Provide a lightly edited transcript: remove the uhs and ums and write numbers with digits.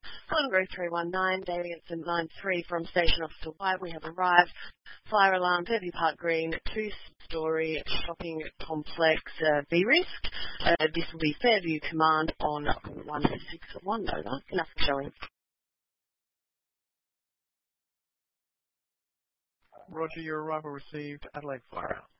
Congo 319, Davidson 93 from Station Officer White. We have arrived. Fire alarm, Fairview Park Green, two-storey shopping complex, B-Risk. This will be Fairview Command on 161, over. Enough showing. Roger, your arrival received. Adelaide Fire.